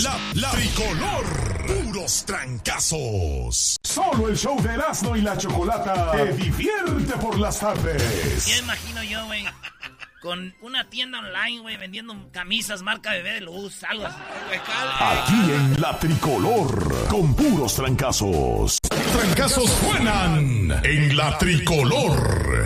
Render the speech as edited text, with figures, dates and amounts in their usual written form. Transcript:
La tricolor. Puros trancazos. Solo el show de Erasmo y la Chocolata te divierte por las tardes. Ya imagino yo, güey, con una tienda online, güey, vendiendo camisas marca Bebé de Luz, algo así. Aquí en La Tricolor, con puros trancazos. Trancazos suenan en La Tricolor.